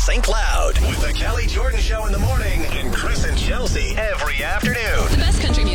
St. Cloud with the Kelly Jordan Show in the morning.